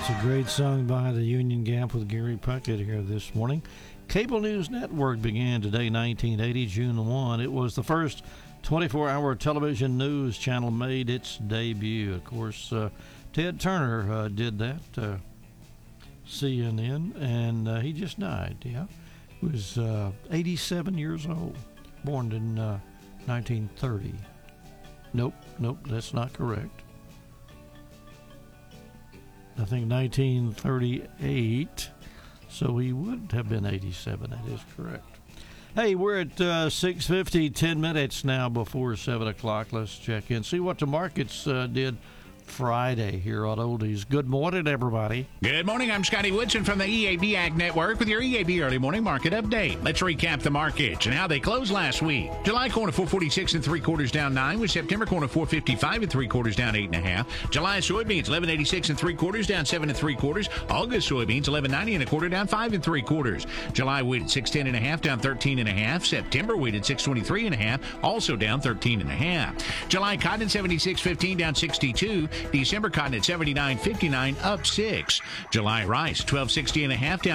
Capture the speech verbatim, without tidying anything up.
It's a great song by the Union Gap with Gary Puckett here this morning. Cable News Network began today, nineteen eighty, June first. It was the first twenty-four hour television news channel made its debut. Of course, uh, Ted Turner uh, did that, uh, C N N, and uh, he just died, yeah. He was uh, eighty-seven years old, born in uh, nineteen thirty. Nope, nope, that's not correct. I think nineteen thirty-eight, so he would have been eighty-seven. That is correct. Hey, we're at uh, six fifty, ten minutes now before seven o'clock. Let's check in, see what the markets uh, did Friday here on Oldies. Good morning, everybody. Good morning. I'm Scotty Woodson from the E A B Ag Network with your E A B Early Morning Market Update. Let's recap the markets and how they closed last week. July corn at four forty-six and three quarters down nine, with September corn at four fifty-five and three quarters down eight and a half. July soybeans eleven eighty-six and three quarters down seven and three quarters. August soybeans eleven ninety and a quarter down five and three quarters. July wheat at six ten and a half down thirteen and a half. September wheat at six twenty-three and a half, also down thirteen and a half. July cotton at seventy-six fifteen down sixty-two. December cotton at seventy-nine fifty-nine up six. July rice twelve sixty and a half down